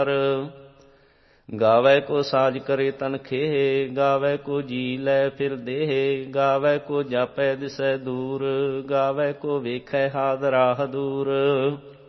ਗਾਵੈ ਕੋ ਸਾਜ ਕਰੇ ਤਨ ਖੇਹ, ਗਾਵੈ ਕੋ ਜੀ ਲੈ ਫਿਰ ਦੇਹ, ਗਾਵੈ ਕੋ ਜਾਪੈ ਦਿਸੈ ਦੂਰ, ਗਾਵੈ ਕੋ ਵੇਖੈ ਹਾਦ ਰਾਹ ਦੂਰ।